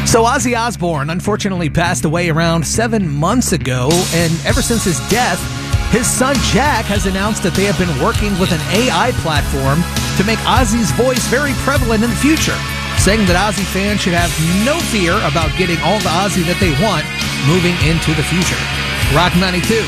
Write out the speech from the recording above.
So Ozzy Osbourne unfortunately passed away around 7 months ago, and ever since his death, his son Jack has announced that they have been working with an AI platform to make Ozzy's voice very prevalent in the future, saying that Ozzy fans should have no fear about getting all the Ozzy that they want moving into the future. Rock 92.